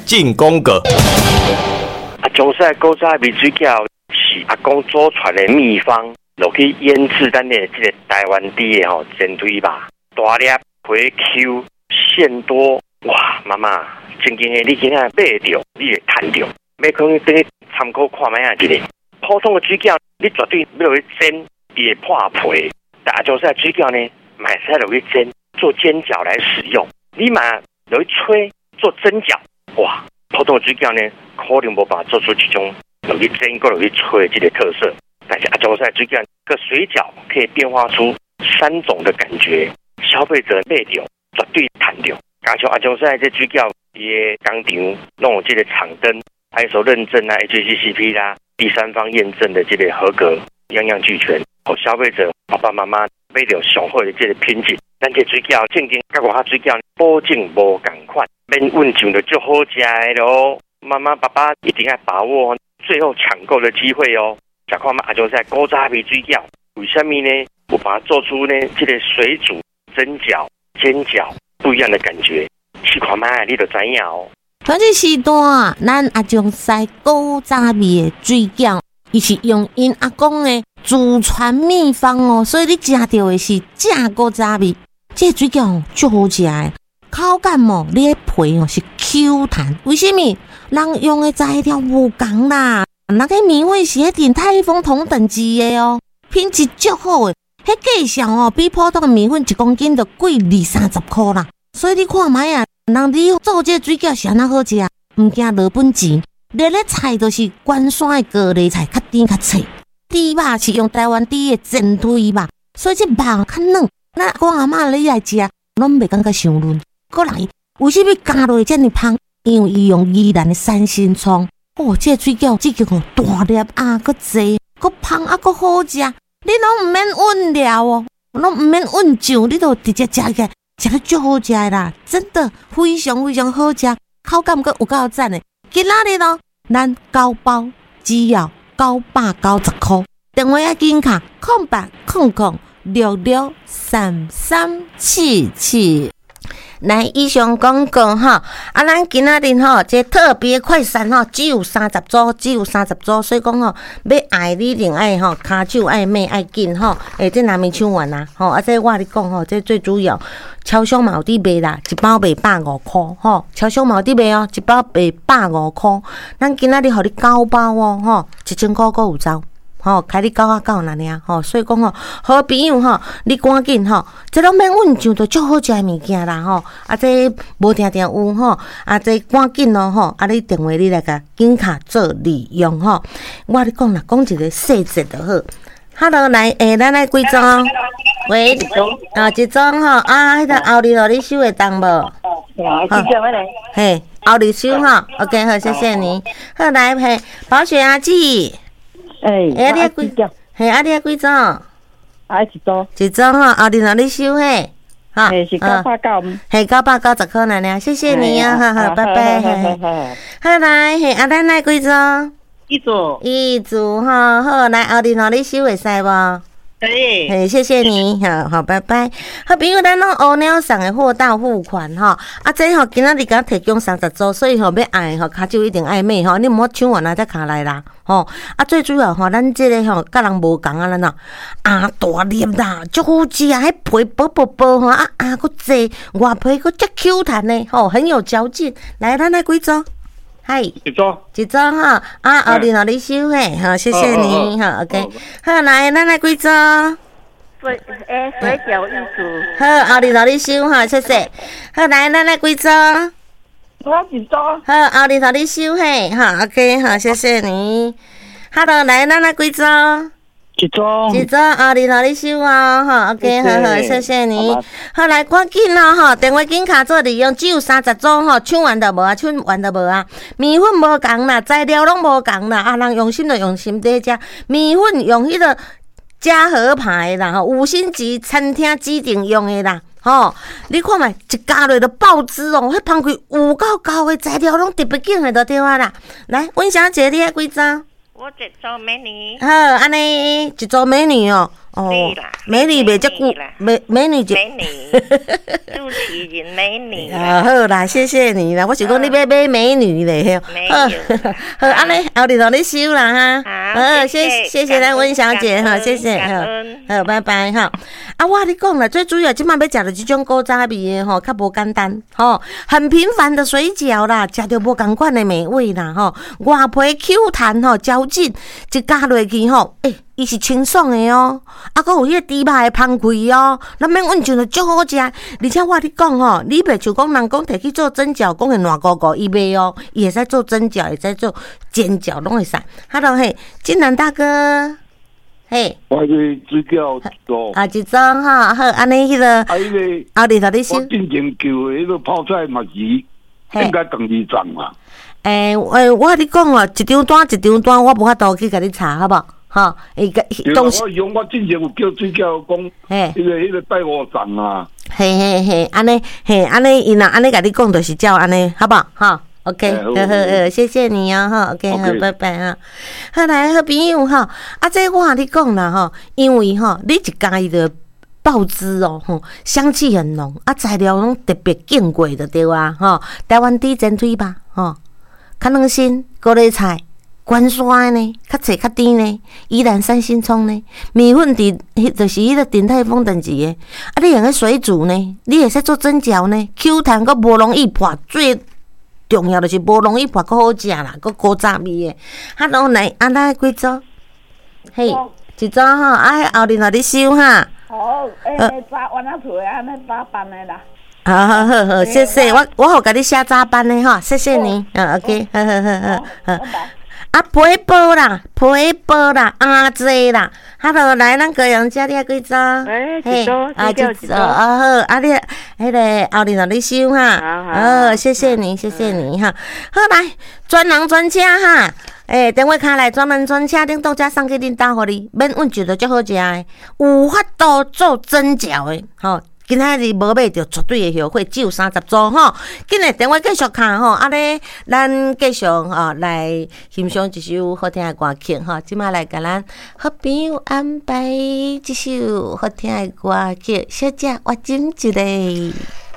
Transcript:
进宫格。 中式古早味水饺是阿公祖传的秘方，落去腌制咱的这个台湾地的煎堆吧，大粒皮 Q 馅多，哇，妈妈，正经的你今仔买到，你会赚到，要可能等于参考看卖啊一个。普通的水饺，你绝对要落去煎，伊会破皮。但阿中式水饺呢，买使落去煎，做煎饺来使用。你嘛落去吹，做蒸饺，哇，普通的水饺呢，可能无办法做出这种落去煎、搁落去吹的这个特色。但是阿中式水饺个水饺可以变化出3种的感觉，消费者买到绝对赚到。加上阿中式这水饺，伊的工厂弄有这个厂灯。ISO 认证啊 ，HACCP 啦，第三方验证的这个合格，样样俱全。互消费者爸爸妈妈买到上好的这个品质，咱这水饺正经甲外口水饺保证无同款，免运上就足好食的咯。妈妈爸爸一定要把握最后抢购的机会哦。食看嘛，阿就是古早味水饺，为什么呢？我把它做出呢这个水煮、蒸饺、煎饺不一样的感觉，试看嘛，你就知影哦。 这个时段，咱阿中西古早味的水饺，伊是用因阿公的祖传秘方哦，所以你食到的是正古早味。这水饺足好食的，口感哦，你的皮哦是 Q 弹。为什么？人用的材料无同啦，那个米粉是迄鼎泰丰同等级的哦，品质足好的。迄价上哦，比普通的米粉1公斤就贵20-30块啦。所以你看卖啊。人你做这水饺是安那好食，唔惊落本钱。热的菜都是关山的高丽菜，较甜较脆。猪肉是用台湾猪的煎堆肉，所以这肉较嫩。那我阿嬷你来食，拢袂感觉伤嫩。过来，为什么加落这么香？因为伊用宜兰的三星葱。哦，这水饺这个大粒啊，搁济，搁香啊，搁好食。你拢唔免温料哦，拢唔免温酱，你都直接食起来。食得足好食啦，真的非常非常好食，口感阁有够赞的。今仔日咯，咱9包只要990块，电话要紧卡0800663377。来，以上广告哈，咱今仔日吼，这特别快闪吼，只有30组，所以讲吼，要爱你一定爱吼，骹手爱买爱紧吼，这若没抢完啦吼，这我跟你讲吼，这最主要，超商嘛有伫卖啦，一包卖150块吼，超商嘛有伫卖哦，一包卖150块，咱今仔日互你9包哦吼，1000块阁有走。吼，开你9那尔吼，所以讲吼，好朋友吼，你赶紧吼，这拢免温酱，就足好食的物件啦吼。这无定定有吼，这赶紧咯吼，你电话你来甲紧卡做利用吼。我你讲啦，讲一个细节就好。Hello， 来，咱来几张？喂，一张吼，迄个后日你收会当无？嘿，后日收吼 ，OK， 好，谢谢你。好，来，嘿，保险阿姊。你几？嘿，你几张？一张吼，后日你收嘿，哈， 是990， 嘿，990块呢，谢谢你啊，哈哈，拜拜。好来，嘿，咱来几张？ 一组哈，好来，后日你收会使无？ 可以， 嘿，谢谢你，好，拜拜。好，朋友，咱拢乌鸟送的货到付款吼，这吼今仔日甲提供30组，所以吼要爱吼，骹手一定爱买吼，你毋好抢完再卡来啦吼。最主要吼，咱这个吼，甲人无共咱呐，大粒啦，足好食，迄皮薄薄薄吼，搁济，外皮搁足 Q 弹的吼，很有嚼劲。来，咱来几组？嗨， 一张哈，后日你收嘿，好，谢谢你，好 ，OK， 好，来，咱来几组？ 水饺一组。 好，后日你收哈，谢谢。好，来，咱来几组？ 我一张。 好，后日你收嘿，好 ，OK， 好，谢谢你。好的，来，咱来几组？ 一张， 后日你收哦，好 ，OK， 好，谢谢你。好，来，赶紧咯，吼，电话紧卡做利用，只有30组吼，抢完就无啊，米粉无共啦，材料拢无共啦，人用心就用心在食，米粉用迄个嘉禾牌啦，吼，5星级餐厅指定用的啦。吼，你看卖，一加落就爆汁哦，迄芳开有够高的材料拢特别紧的就对啊啦。来，阮小姐，你几张？ 我一组美女。 好，安尼一组美女哦。 哦对啦， 美女袂遮久，美女就美女，主持人美女啦， 啊，好啦，谢谢你啦。我是讲你要买美女咧， 没有啦好，安尼后日同你收啦哈。 好谢谢咱温小姐哈，谢谢，好，拜拜哈。啊，我跟你讲啦，最主要即摆要食的即种古早味的吼，较无简单吼，很平凡的水饺啦，食着无共款的美味啦吼，外皮 Q 弹吼，嚼劲，一加落去吼，伊是清爽的哦，啊，佮有迄个猪排的芳气哦，咱免问就着足好食，而且我跟你讲吼，你袂像讲人讲摕去做蒸饺，讲会烂糊糊，伊袂哦，伊会使做蒸饺，会使做煎饺，拢会使。Hello 嘿，金南大哥，嘿， 我个水饺一组， 一张哈，好，安尼迄个，后日同你收。 我进前叫的迄个泡菜嘛是，应该更2张嘛。 我跟你讲哦，一张单一张单，我无法度去甲你查，好不好？哈， 东西我进前有叫水饺讲，迄个带5张啊。 嘿，安尼，伊若安尼甲你讲，就是照安尼，好不好？哈 ，OK，好，谢谢你哦，哈 ，OK， 好，拜拜啊。好来，好朋友哈，啊，这我跟你讲啦哈，因为哈，你一家伊的爆汁哦，吼，香气很浓，啊，材料拢特别见过的对啊，哈，台湾猪煎腿吧，吼，较软身，高丽菜。关山的呢，较脆较甜呢，宜兰三星葱呢，米粉就是迄个鼎泰丰等级的，啊，你用个水煮呢，你会使做蒸饺呢 ，Q 弹佮无容易破，最重要就是无容易破，佮好食啦，佮古早味的。拢来，来几组？嘿，一组吼，后日互你收哈。 好，早晚啊做安尼早班的啦。 好，谢谢，我互甲你写早班的哈，谢谢你，OK， 好。啊，皮包啦，阿姐啦，来，咱高阳家你啊几组？ 一组， 好，啊你迄个后日让你收哈，谢谢你哈，好来，专人专车哈，电话卡来专门专车，恁到遮送去恁兜互你，免问就着足好食的，有法度做蒸饺的，吼。今仔日无买着，绝对会后悔，只有30组吼。今日电话继续卡吼，咧咱继续来欣赏一首好听的歌曲吼。即马来甲咱好朋友安排一首好听的歌曲，小姐我斟一个。